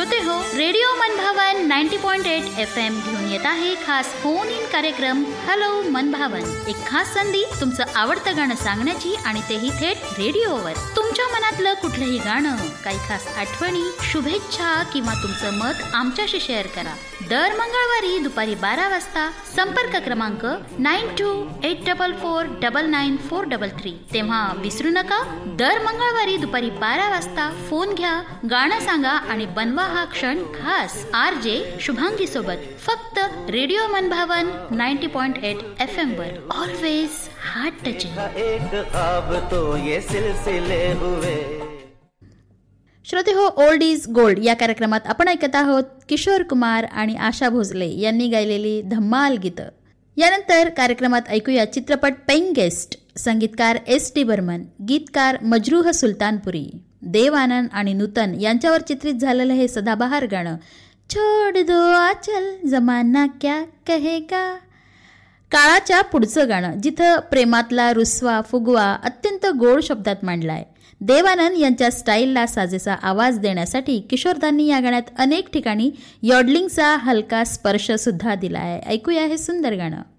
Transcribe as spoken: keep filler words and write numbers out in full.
श्रोते हो, रेडिओ मनभावन नव्वद पॉइंट आठ एफ एम घेऊन येत आहे खास फोन इन कार्यक्रम हॅलो मनभावन. एक खास संधी तुमचं आवडतं गाणं सांगण्याची आणि तेही थेट रेडिओवर. तुमच्या मनातलं कुठलंही गाणं, काही खास आठवणी, शुभेच्छा किंवा तुमचं मत आमच्याशी शेअर करा. दर मंगळवारी दुपारी बारा वाजता. संपर्क क्रमांक nine to eight double four double nine four double three. तेव्हा विसरू नका, दर मंगळवारी दुपारी बारा वाजता फोन घ्या, गाणं सांगा आणि बनवा हा क्षण खास आर जे शुभांगी सोबत. फक्त रेडिओ मनभावन नव्वद पॉइंट आठ एफ एम वर. Always heart touching. श्रोते हो, ओल्ड इज गोल्ड या कार्यक्रमात आपण ऐकत आहोत किशोर कुमार आणि आशा भोसले यांनी गायलेली धम्माल गीतं. यानंतर कार्यक्रमात ऐकूया चित्रपट पेइंग गेस्ट. संगीतकार एस टी बर्मन, गीतकार मजरूह सुलतानपुरी. देव आनंद आणि नूतन यांच्यावर चित्रित झालेलं हे सदाबहार गाणं छोड दो आचल जमाना क्या कहेगा. काळाच्या पुढचं गाणं, जिथं प्रेमातला रुसवा फुगवा अत्यंत गोड शब्दात मांडलाय. देवानंद यांच्या स्टाईलला साजेसा आवाज देण्यासाठी किशोरदांनी या गाण्यात अनेक ठिकाणी यॉडलिंगचा हलका स्पर्श सुद्धा दिला आहे. ऐकूया हे सुंदर गाणं.